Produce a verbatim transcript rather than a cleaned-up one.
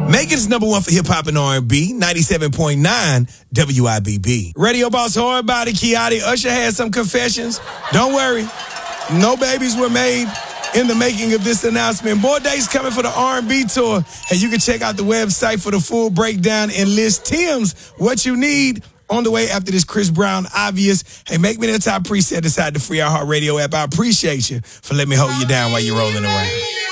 Macon number one for hip hop and R and B, ninety-seven point nine W I B B. Radio boss hard body Kiati Usher had some confessions. Don't worry, no babies were made in the making of this announcement. More dates coming for the R and B tour, and you can check out the website for the full breakdown and list Tim's What You Need on the way after this Chris Brown Obvious. Hey, make me the top preset inside the Free iHeartRadio app. I appreciate you for letting me hold you down while you're rolling around.